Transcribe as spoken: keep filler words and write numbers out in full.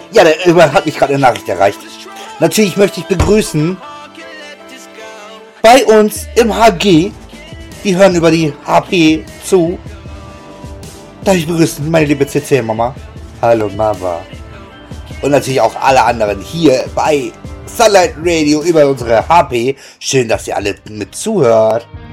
Ja, da hat mich gerade eine Nachricht erreicht. Natürlich möchte ich begrüßen bei uns im H G, die hören über die H P zu. Darf ich begrüßen, meine liebe C C-Mama. Hallo Mama. Und natürlich auch alle anderen hier bei Sunlight Radio über unsere H P. Schön, dass ihr alle mit zuhört.